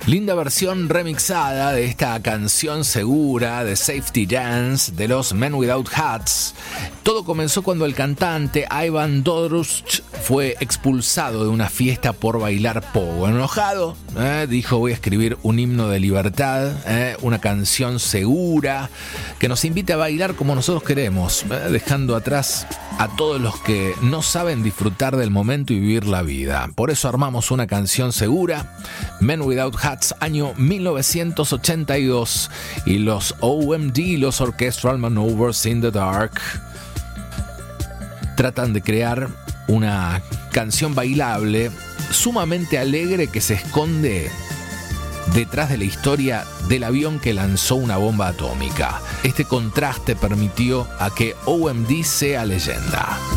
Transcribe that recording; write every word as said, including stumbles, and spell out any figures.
Linda versión remixada de esta canción segura de Safety Dance de los Men Without Hats. Todo comenzó cuando el cantante Ivan Dorosch fue expulsado de una fiesta por bailar pogo. Enojado, eh, dijo: voy a escribir un himno de libertad, eh, una canción segura que nos invite a bailar como nosotros queremos, eh, dejando atrás a todos los que no saben disfrutar del momento y vivir la vida. Por eso armamos una canción segura, Men Without Hats, año mil novecientos ochenta y dos, y los O M D, los Orchestral Maneuvers in the Dark, tratan de crear una canción bailable sumamente alegre que se esconde detrás de la historia del avión que lanzó una bomba atómica. Este contraste permitió a que O M D sea leyenda.